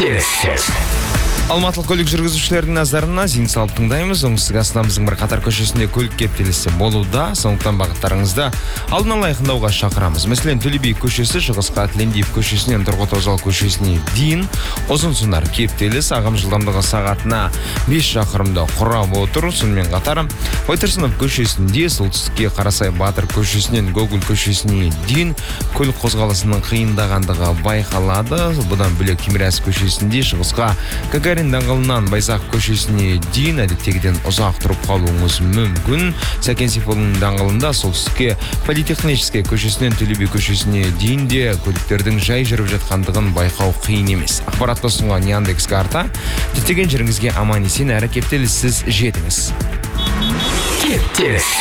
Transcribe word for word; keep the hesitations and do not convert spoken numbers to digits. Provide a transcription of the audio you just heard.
кептеліс. Алматылық көлік жүргізушілердің назарына зейін салып тыңдаймыз. Оңтүстік Астанамыздың бірқатар көшесінде көлік кептелісі болуда. Сондықтан бағыттарыңызды алдын ала айқындауға шақырамыз. Мәселен, Төле би көшесі шығысқа Тілендиев көшесінен Тұрғыт Озал көшесіне дейін ұзын сонар кептеліс. Ағым жылдамдығы сағатына бес шақырымды құрап отыр. Сонымен қатар Байтұрсынов көшесінде солтүстікке Қарасай Батыр көшесінен Гоголь көшесіне дейін көлік қозғалысының қиындағандығы байқалады. Бұдан бөлек Тимирязев көшесінде шығысқа Гагарин даңғылынан Байзақ көшесіне дейін әдеттегіден ұзақ тұрып қалуыңыз мүмкін. Сәкен Сейфуллин даңғылында солтүстікке Политехнический көшесінен Төле би көшесіне дейін де көліктердің жай жүріп жатқандығын байқау қиын емес. Ақпаратты ұсынған Яндекс карта. Діттеген жеріңізге аман есен әрі кептеліссіз жетіңіз. Кептеліс.